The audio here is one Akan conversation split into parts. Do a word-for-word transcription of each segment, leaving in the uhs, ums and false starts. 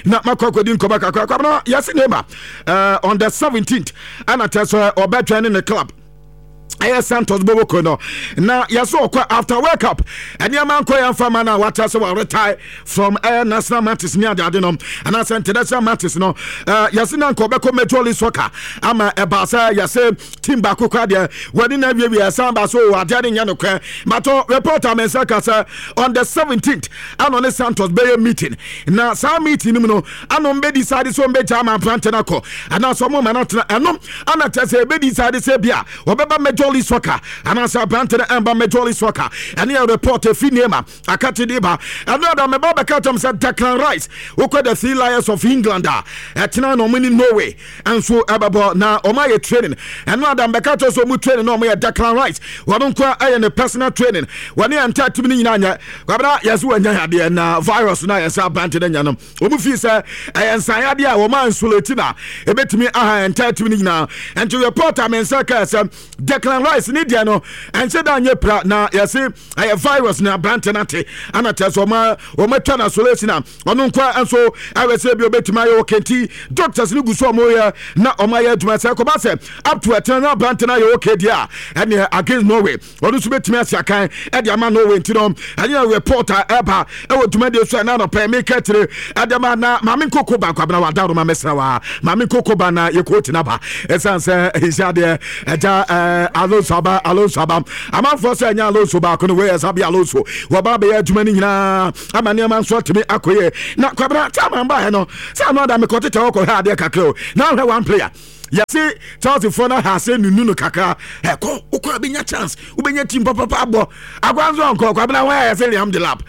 na makokodi nkoba kakra kwabna yesi nema uh, on the seventeenth ana teso obetwa ne club Aya Santos Boboko no na yaso kwa after World Cup and ya man ko ya fama na wata so retire from Air National Matches near the adeno and as international matches no uh yasina nko beko Major League Soccer ama ebasa yase team baako kwa de wadi na wie wie samba so ade nya no kwa but reporter men say kasa on the seventeenth and on the Santos Bay meeting na sa meeting no anom be decide so mbe jama plant na ko and so mo manatna anom ana tese be decide say bia obeba Major League Soccer and as a brand and Amba Major League Soccer and here report a finema akati deba and now me baba katom said Declan Rice who called the Three Lions of England at now no mini Norway and so ababo na omaye training and now that bekato so mu training no me Declan Rice wadon kwa aye personal training wani anta timi ni nyanya kwabra yaso anya ade na virus na yesa brand na nya no omu fi say ensan ade a wo man insulate na ebetimi aha anta timi ni nyina and to report amensaka say Declan Rice ni dia no enche da nye pra na yesi aye virus na brantenate ana teso ma o matwa na solution na ono nkwa enso awese bi obetima ye okenti doctors ni guso omoya na omaye aduma se ko ba se up to a na brantena ye okedia ene against Norway ono so betimi asiakan e dia ma Norway ntino anya reporter eba e woduma de so na no pe me ketire adama na mame kokoba kwabna wadaro ma mesra wa mame kokoba na ye quote na ba esanse hisiade eja Alonso aba Alonso aba amanfo se anya Alonso ba ko no we sabi Alonso wo ba be aduma ni nyina amane man so timi akoye na kwabra tama ba he no sa no da me kotete wo ha de kakra na hwe one player yasi Chelsea for na ha se nunu no kakra he ko ukwa benya chance ubenya team papa abo agwanzo onko kwabra wa ya se Liam Delap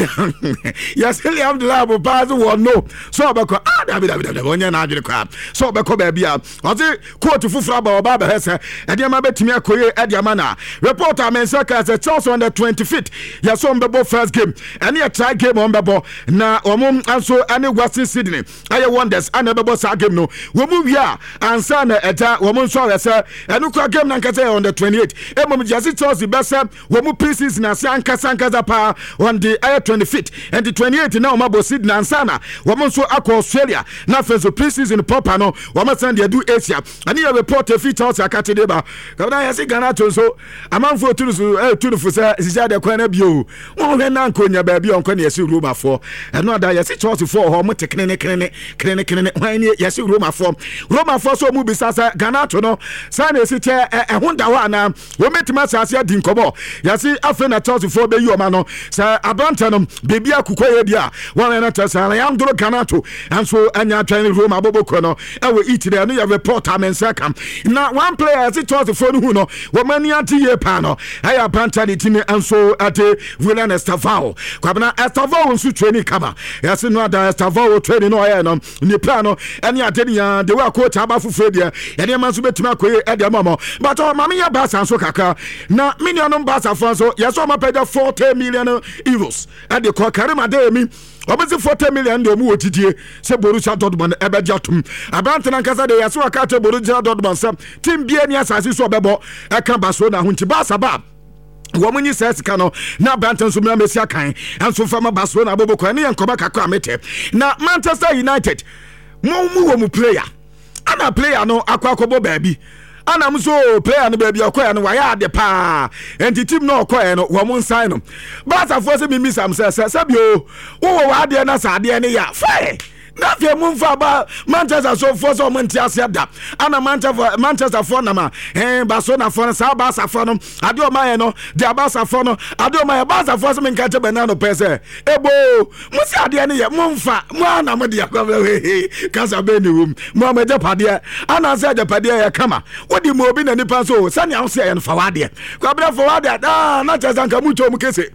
yes Liam Delap pass wo no so obeko ah da bi da bi wonya na adwere kwa so obeko ba bia ozi court fufura ba oba ba hese e dia ma betimi akoye e dia ma na reporter men say ka se Chelsea on the twenty-fifth yaso mbebo first game and ya try game on bebo na omum anso ane Western Sydney aye wonders ane bebo sa game no wo mu wia ansa na eta wo mu so rese enu kwa game na nkase on the twenty-eighth e mom Jesse Chelsea besa wo mu pieces na se ankasa ankasa pa on the twenty-fifth and the twenty-eighth na omabo Sydney ansana wo mu so akọ Australia na fezo pieces in proper no wo ma send they do Asia and you report a feature Chelsea akate deba kabna yesi Ghana to so amanfo turu so eh turu fo say sija de kwan na bio wo hwe na nkonya ba bi onko na yesi Roma for and no da yesi Chelsea for ho mo teknene kene kene kene hwan ni yesi Roma for Roma for so mu bisa say Ghana to no say na yesi che eh honda wa na wo metima sase adi nkobo yesi afa na Chelsea for be yi o ma no say abanta no bebi akukoye dia one na tesa ya ndoro Ghana to and so anya twan Roma boboko no e we eat there no ya report amensa kam na one player as it was the phone who no wo mani anti ye pa no aya banta ni timi and so ate William Estavao kwabna Estavao nsu training kama yesi no ada Estavao training no ya no ni plan no ene ade ni ya de wa coach aba fufu dia ya de man so betima akoye e de mama but o mama ya basa so kaka na million basa for so yeso ma pay forty million euros e de ko Karima de mi obezi forty million de mu otidie se Borussia Dortmund ebejatum abante na nkasa de yaso akate Borussia Dortmund sam team bia ni asase so obebo e kan Barcelona hunti basa ba womunyi sesika no na Branton so mra mesia kan enso fama Barcelona aboboko ne yankoba kakra mete na Manchester United mo mu wo mu player ana player no akwa akobo baabi ana mso player no baabi akoya no waya ade pa enti team no akoya no wo mun sign no Barca for se mimi sam se se bio wo wa ade na sa ade ne ya fe na fe mun fa ba Manchester so for so mun ti asiada ana Manchester Manchester for na ma eh Barcelona for sa Barca for no ade o ma ye no de Barca for no ade o ma ye Barca for so men ka che banana pese ebo mu si ade ne ye mun fa mu ana mu de akwa we kasa be ni wum mu ma je pade ana se je pade ye kama wodi mo obi na nipa so sani am se ye no fa wade kwa bra for wade ah na che san ka mu cho mu kese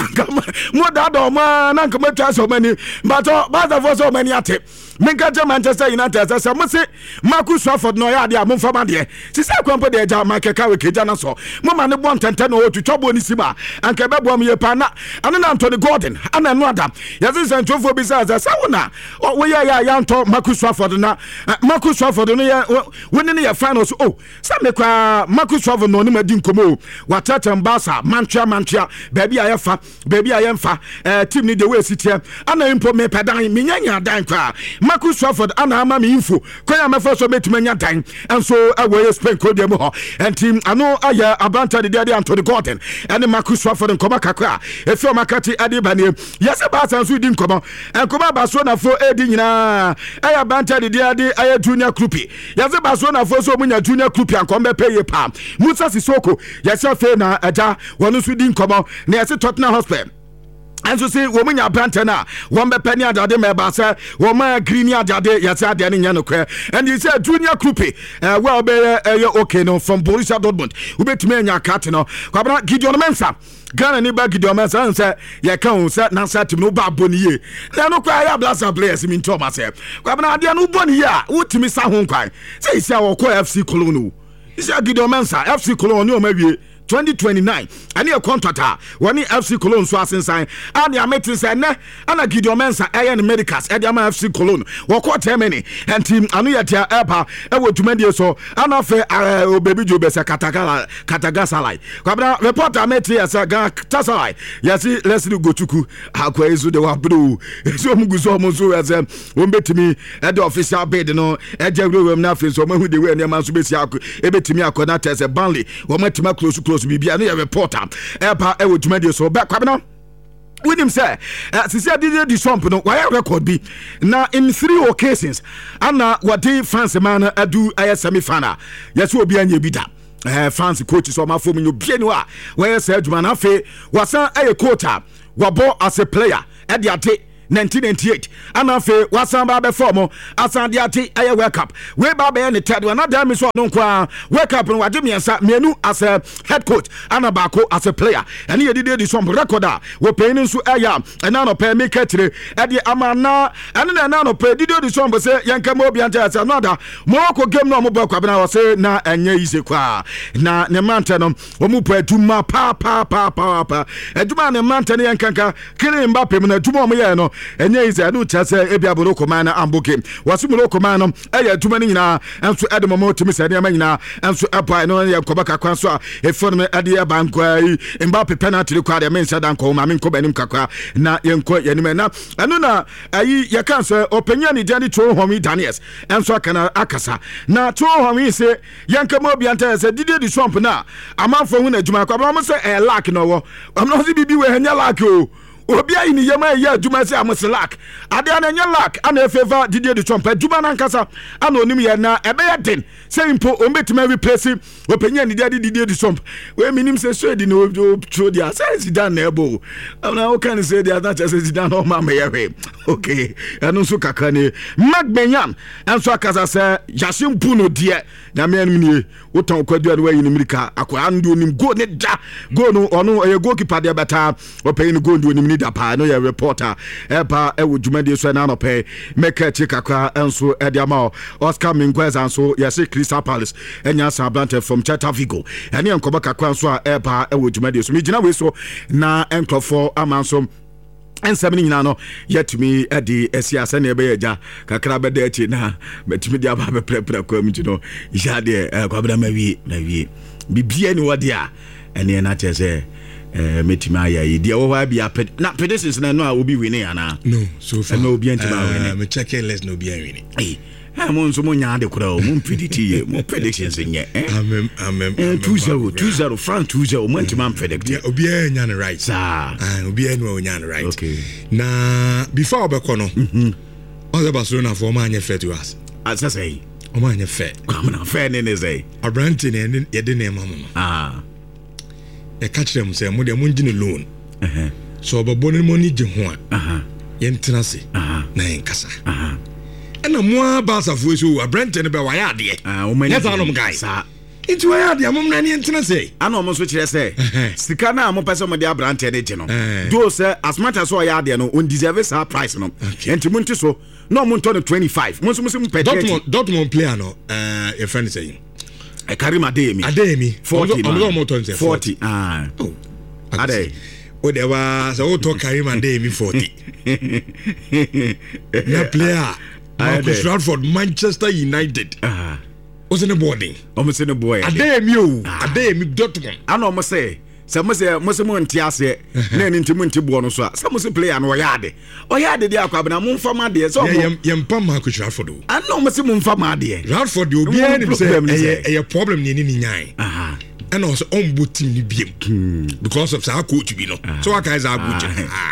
mu da do ma na nka matwa so mani but Barca for so mani ate Minka Manchester United say say Marcus Rashford no ya de amfa ma de ti say kwampo de ja Michael Carrick ja na so mo ma ne bon tenten no to twobo ni siba anka be bo me ye pa na ane na Anthony Gordon ana no adam yes say twofo bi say say wona we ya ya ya nto Marcus Rashford na Marcus Rashford no ya woni ne ya finals oh say me kwa Marcus Rashford no ni ma di nkomo wa tata Barca mantua mantua baby ayefa baby ayemfa eh team ni de we sitie ana impo me pedan me nyanya dan kwa kakra Marcus Rashford ana ama me info kwaya me first so metimanya dan enso awoye Spain ko dem ho enti ano aya abanta de de Anthony Gordon ene Marcus Rashford nkoma kakra efi o makati ade bane yese ba sanso di nkoma nkoma ba so na fo edi nyina aya abanta de de ade aya junior Krupi yese ba so na fo so munya junior Krupi ankombe peye pa Musa Sissoko yese fe na aja wonu so di nkoma na yese Tottenham Hotspur and so say woman ya brantena one be penny adade me ba say woman green adade ya say ade nya no kwe and you say junior Krupi uh, well be uh, okay no from Borussia Dortmund we betime nya cat no kwabra Gideon Mensah Ghana ni ba Gideon Mensah say ya kan say na say tim no ba boni ye na no kwa ya blast players mi nto ma say kwabra ade no boni ye a wotimi sa ho kwan say isi a wo ko F C Cologne isi a Gideon Mensah F C Cologne o ma wie twenty twenty-nine ani a contract a woni F C Cologne so asensan ani ametin say ne ana Gideon Mensah ayen medicals e dey F C Cologne wo ko temeni enti anu ya tia epa e wo dwumadie so ana fe obebi jobe se katagala katagasala kwabra reporter ameti ya say ga tasalai yasi Leslie Gochuku akwa ezu de wabru so mugu so mo so ya say wo betimi e dey official bid no e jawro na fe so mahu de we ne man so besi akọ e betimi akọ tese Burnley wo matima close close bibia no reporter epa e wo dwumadie so back kwabna with him say sisi did the swamp no why record be na in three occasions ana what the France man adu a semi final yes obi anya bi da eh France coach so ma fo mu bi no a why say adwuma na fe wasan aye coach a wabo as a player e de ate nineteen ninety-eight ana fe wasan ba be form asan de ate aye World Cup we ba be ne third one na da me so no kwa World Cup no wade miensa mienu as a head coach ana ba ko as a player ene ye did the some record a we pay nso aya ena no pay make tire e de amana ene na na no pay did the some say yanka mo bi anta say no da mo ko game no mo ba kwa na say na enye ise kwa na ne mante no o mu pa duma pa pa pa pa pa eduma ne mante ne yanka kire Mbappe mo na duma mo ye no enye ize anu chase ebia boroko man na amboke wasu boroko man no eye aduma ni nyina enso edemo mo timi se ne ma nyina enso epa no ye kobaka kwan so a efon me ade eba nkwa yi Mbappe penalty kwa de mensa dan ko ma men ko banim kakwa na ye nko ye ni na anu na ayi ye kan so openya ni dani to homi Daniels enso akana akasa na to homi se yanka mo bia nta se dide di swamp na amanfo hu na aduma kwa mo se e lack no wo am no se bibi we hanya lack o obi ayi ni yema ya aduma se amoselak ade ana nya lak ana favor Didier Deschamps aduma na nkasa ana onim ye na ebe ya den se impo o metima replace openya ni Didier Deschamps we minim se so di no tro dia se Zidane na ebo ana o kan se dia na se Zidane o ma me ye okay anu so kakane Magbenyan enso akasa se Yasin Buno die na me anim ni o ton kwadu we yin mirika akwa ando nim go ne da go no ono e goalkeeper de beta openya go ndo nim da pa no ye reporter eba e wo dwumade so na no pe meka chi kakra enso e dia ma Oscar Minguez anso ye se Crystal Palace enya Sablante from Celta Vigo ene enkoba kakra anso a eba e wo dwumade so mi gina we so na enclofo amanso ensem ni nyina no yetumi edi esiasa na ebe yaja kakra beda achi na betumi dia ba be prepare kwa mi no ya de kwabra mawie na wie bibia ni wode a ene na chese eh metima ya yi dia wo ba bia na predictions na no a obi win ana no so far no obi antima win me check less no obi win eh ha mo nso mo nya de kura o mo predict ye mo predictions nye eh amen amen two zero two zero France two zero mo antima predict obi nya no right sa ah obi nya nya no right okay na before obeko no mhm all Barcelona for man ye fair to us as I say o man ye fair come na fair ne say Abrante ne ye de ne mama ah e catch them say mo de mo ngine loan eh so obabo ne mo ni je ho a aha ye ntena se aha na en kasa aha ena mo Barca fo so Abrante ne be wa ya de ah o mani yes anom guy sa itu wa ya de amom na ne ntena se ana o mo so kire se sika na mo pese mo de Abrante ne je no do say as much as o ya de no on deserve sa price no enti mo nti so no mo nto no twenty-five mo so mo se mo pete Dortmund Dortmund player no eh your friend saying e Karim Adeyemi Adeyemi forty forty ah oh ade o de wa so o to Karim Adeyemi forty na player Marcus Rashford Manchester United ah o se ne boarding o mo se ne boy Adeyemi o Adeyemi Dortmund ana o mo say sɛ mo sɛ mo sɛ mo nte ase na ɛne nti mo nte boɔ no so a sɛ mo sɛ player no ɔyɛ ade ɔyɛ ade deɛ akɔ abena mo mfa ma adeɛ sɛ ɔmo yɛmpa Marcus Rashford o ano mo sɛ mo mfa ma adeɛ Rashford deɛ obiara nim sɛ ɛyɛ ɛyɛ problem ne ne ne nyan ɛna ɔsɛ ɔmbɔ team ne biem because of saa coach bi no so waka is a coach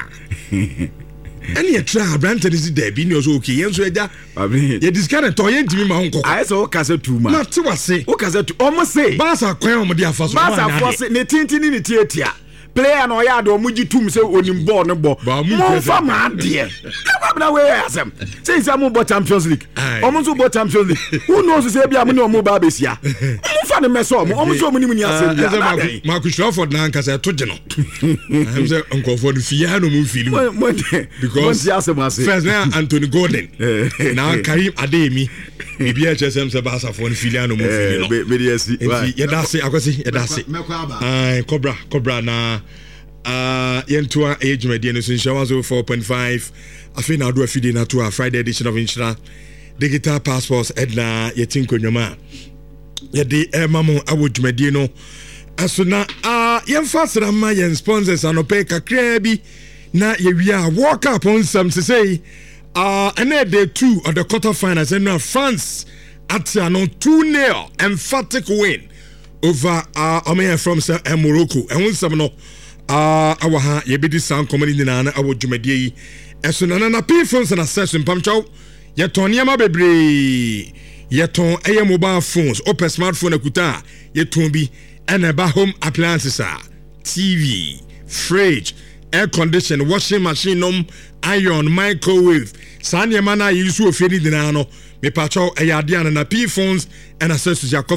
ɛne yɛtra Brandon is there bi ne ɔsɛ okay yɛn so agya yɛ discard tɔ yɛn ntimi ma ho nkɔkɔ ayɛ sɛ woka sɛ tuma na te wase woka sɛ tu ɔmo se Barca kwan ɔmo de afa so Barca fɔ se ne tintini ne tietia player na ɔyɛ ade ɔmo gyi tum sɛ onim ball ne bɔ mo fa ma adeɛ ɛba na we asɛm sɛ sɛ mo bɔ Champions League ɔmo nso bɔ Champions League who knows sɛ bia mo ne ɔmo ba besia mo fa ne mɛsɔ ɔmo ɔmo so ɔmo nim ni asɛm bia Marcus Rashford na ankasa to gye no I'm say nkɔfo no fia no mo feel because first na Anthony Gordon na Karim Adeyemi bibia chesem se Barca fo no fia no mo feel no be be yes yɛda se akwasi yɛda se ai Cobra Cobra na Uh, yentua ejumadi no so one oh four point five afi na do afide na to a Friday edition of Inshira digital passports edna yetinko nwoma yede emamo awojumadi no aso na uh, yemfa srama yen sponsors anope kakra bi na yewia World Cup on some to say uh and day two of the quarter finals and now France at no two nil emphatic win over uh Omeya from uh, Morocco and when some no ah uh, awaha yebedi sound comedy na na awo dwumadie yi eso na na p phones na access mpamchaw yeton niam bebre yeton eye mobile phones open smartphone akuta yeton bi and ba home appliances a T V fridge air condition washing machine nom iron microwave sanya mana yisu oferi dina no me pachaw eye ade na p phones and accessories